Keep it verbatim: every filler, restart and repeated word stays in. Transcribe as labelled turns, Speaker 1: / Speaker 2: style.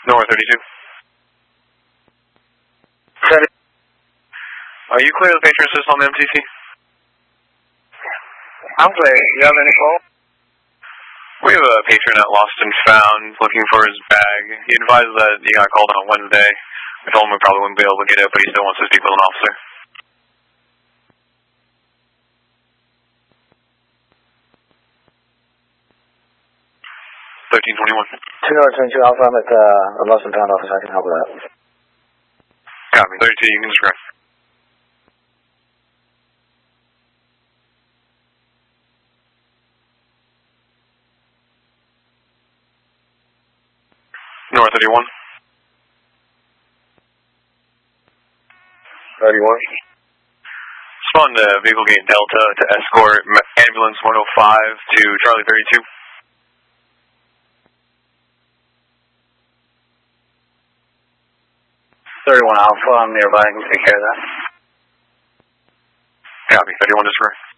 Speaker 1: North thirty-two.
Speaker 2: Seven.
Speaker 1: Are you clear of the patron assist on the M T C?
Speaker 2: I'm clear. You have any call?
Speaker 1: We have a patron at Lost and Found looking for his bag. He advised that he got called on Wednesday. I told him we probably wouldn't be able to get it, but he still wants to speak with an officer. thirteen twenty-one.
Speaker 2: two North twenty-two Alpha, I'm at the uh, Lost and Found office. I can help with that.
Speaker 1: Copy. thirty-two, you can describe. North thirty-one.
Speaker 2: thirty-one.
Speaker 1: Respond to Vehicle Gate Delta to escort ambulance one oh five to Charlie thirty-two.
Speaker 2: thirty-one Alpha, I'm nearby. I can take care of that.
Speaker 1: Copy. thirty-one is correct.